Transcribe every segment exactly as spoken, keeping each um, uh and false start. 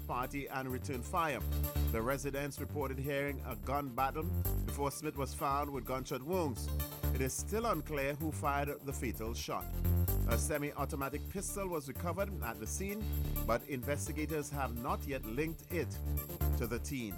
party and returned fire. The residents reported hearing a gun battle before Smith was found with gunshot wounds. It is still unclear who fired the fatal shot. A semi-automatic pistol was recovered at the scene, but investigators have not yet linked it to the teen.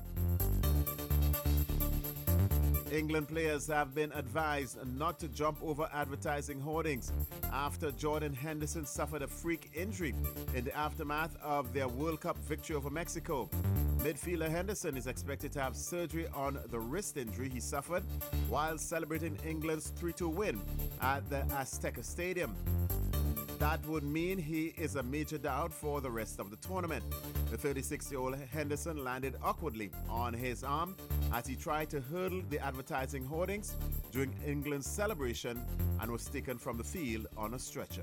England players have been advised not to jump over advertising hoardings after Jordan Henderson suffered a freak injury in the aftermath of their World Cup victory over Mexico. Midfielder Henderson is expected to have surgery on the wrist injury he suffered while celebrating England's three two win at the Azteca Stadium. That would mean he is a major doubt for the rest of the tournament. The thirty-six-year-old Henderson landed awkwardly on his arm as he tried to hurdle the advertising hoardings during England's celebration and was taken from the field on a stretcher.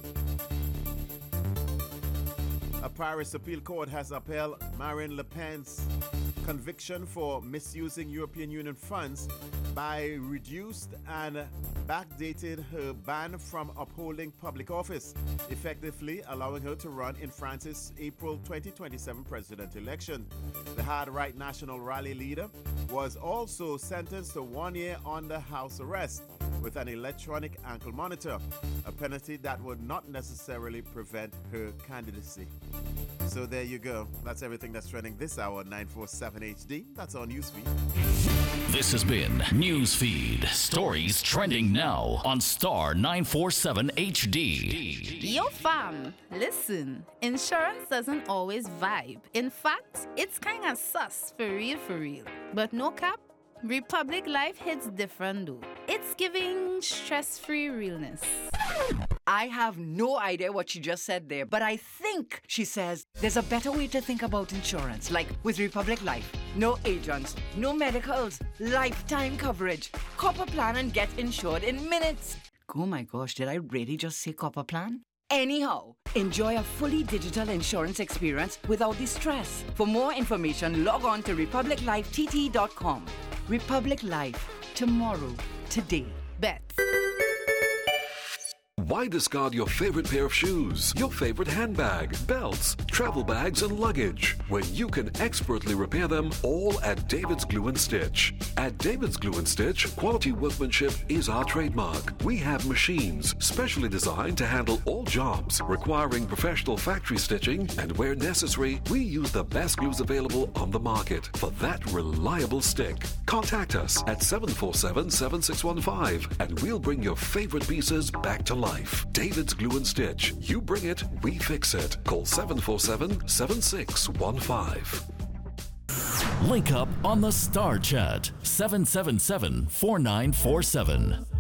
A Paris appeal court has upheld Marine Le Pen's conviction for misusing European Union funds by reduced and backdated her ban from upholding public office, effectively allowing her to run in France's April twenty twenty-seven presidential election. The hard-right National Rally leader was also sentenced to one year under house arrest with an electronic ankle monitor, a penalty that would not necessarily prevent her candidacy. So there you go. That's everything that's trending this hour, nine forty-seven H D. That's our newsfeed. This has been Newsfeed. Stories trending now on Star nine forty-seven H D. Yo fam, listen, insurance doesn't always vibe. In fact, it's kinda sus, for real for real. But no cap, Republic Life hits different though. It's giving stress-free realness. I have no idea what she just said there, but I think she says there's a better way to think about insurance, like with Republic Life. No agents, no medicals, lifetime coverage. Copper plan and get insured in minutes. Oh my gosh, did I really just say copper plan? Anyhow, enjoy a fully digital insurance experience without the stress. For more information, log on to republic life t t dot com. Republic Life. Tomorrow. Today. Bet. Why discard your favorite pair of shoes, your favorite handbag, belts, travel bags, and luggage when you can expertly repair them all at David's Glue and Stitch? At David's Glue and Stitch, quality workmanship is our trademark. We have machines specially designed to handle all jobs requiring professional factory stitching, and where necessary, we use the best glues available on the market for that reliable stick. Contact us at seven four seven, seven six one five and we'll bring your favorite pieces back to life. David's Glue and Stitch. You bring it, we fix it. Call seven four seven, seven six one five. Link up on the Star Chat, seven seven seven, four nine four seven.